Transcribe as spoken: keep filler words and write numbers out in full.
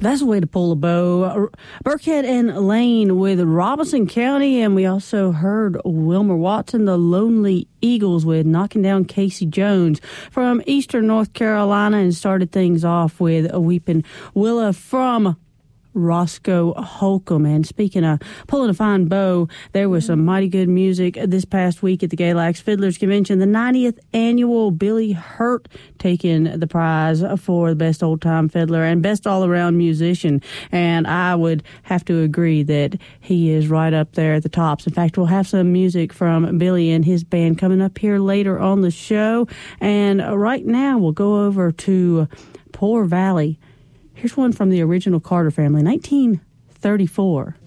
That's a way to pull a bow. Burkhead and Lane with Robinson County, and we also heard Wilmer Watson, the Lonely Eagles, with Knocking Down Casey Jones from Eastern North Carolina, and started things off with a Weeping Willow from Roscoe Holcomb. And speaking of pulling a fine bow, there was some mighty good music this past week at the Galax Fiddlers Convention. The ninetieth annual Billy Hurt taking the prize for the best old-time fiddler and best all-around musician. And I would have to agree that he is right up there at the tops. In fact, we'll have some music from Billy and his band coming up here later on the show. And right now, we'll go over to Poor Valley. Here's one from the original Carter family, nineteen thirty-four.